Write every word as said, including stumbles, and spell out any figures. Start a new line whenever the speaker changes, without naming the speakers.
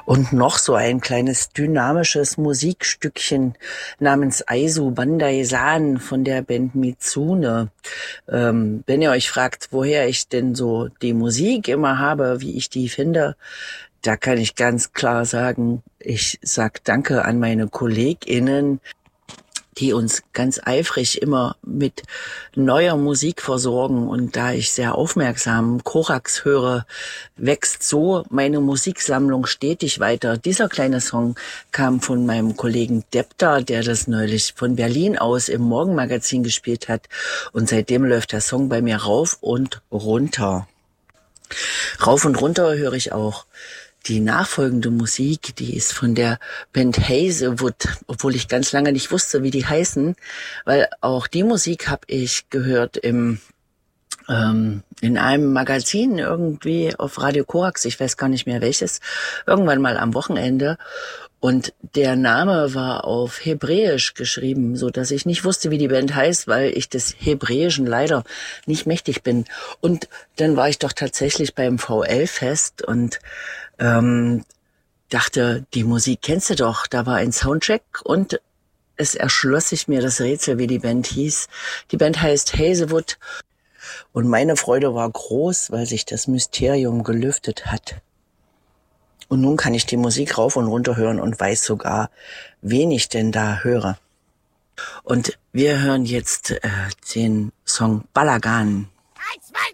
Und noch so ein kleines dynamisches Musikstückchen namens Aizu Bandai San von der Band Mitsune. Ähm, wenn ihr euch fragt, woher ich denn so die Musik immer habe, wie ich die finde, da kann ich ganz klar sagen, ich sag Danke an meine KollegInnen, die uns ganz eifrig immer mit neuer Musik versorgen. Und da ich sehr aufmerksam Korax höre, wächst so meine Musiksammlung stetig weiter. Dieser kleine Song kam von meinem Kollegen Depta, der das neulich von Berlin aus im Morgenmagazin gespielt hat. Und seitdem läuft der Song bei mir rauf und runter. Rauf und runter höre ich auch die nachfolgende Musik, die ist von der Band Hazelwood, obwohl ich ganz lange nicht wusste, wie die heißen, weil auch die Musik habe ich gehört im ähm, in einem Magazin irgendwie auf Radio Korax, ich weiß gar nicht mehr welches, irgendwann mal am Wochenende. Und der Name war auf Hebräisch geschrieben, so dass ich nicht wusste, wie die Band heißt, weil ich des Hebräischen leider nicht mächtig bin. Und dann war ich doch tatsächlich beim V L-Fest und ähm, dachte, die Musik kennst du doch. Da war ein Soundcheck und es erschloss sich mir das Rätsel, wie die Band hieß. Die Band heißt Hazelwood und meine Freude war groß, weil sich das Mysterium gelüftet hat. Und nun kann ich die Musik rauf und runter hören und weiß sogar, wen ich denn da höre. Und wir hören jetzt äh, den Song Balagan. Eins, zwei,